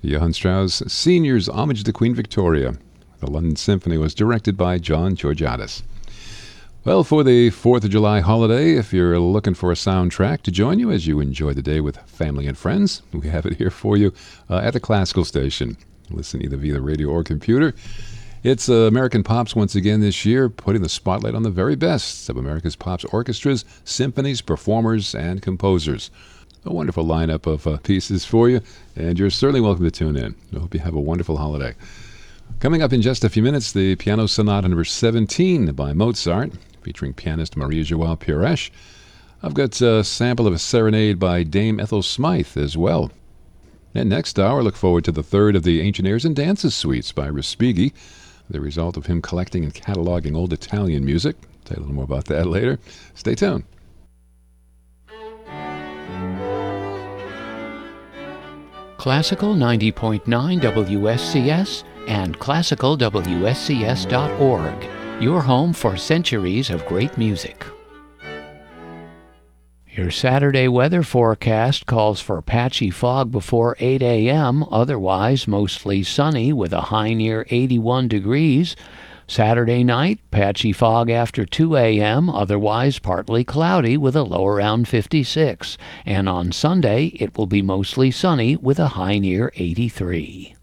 Johann Strauss Sr.'s Homage to Queen Victoria. The London Symphony was directed by John Georgiadis. Well, for the 4th of July holiday, if you're looking for a soundtrack to join you as you enjoy the day with family and friends, we have it here for you at the Classical Station. Listen either via the radio or computer. It's American Pops once again this year, putting the spotlight on the very best of America's Pops orchestras, symphonies, performers, and composers. A wonderful lineup of pieces for you, and you're certainly welcome to tune in. I hope you have a wonderful holiday. Coming up in just a few minutes, the Piano Sonata No. 17 by Mozart, featuring pianist Maria-João Pires. I've got a sample of a serenade by Dame Ethel Smythe as well. And next hour, look forward to the third of the Ancient Airs and Dances suites by Respighi, the result of him collecting and cataloging old Italian music. I'll tell you a little more about that later. Stay tuned. Classical 90.9 WSCS and classicalwscs.org. Your home for centuries of great music. Your Saturday weather forecast calls for patchy fog before 8 a.m., otherwise mostly sunny with a high near 81 degrees. Saturday night, patchy fog after 2 a.m., otherwise partly cloudy with a low around 56. And on Sunday, it will be mostly sunny with a high near 83.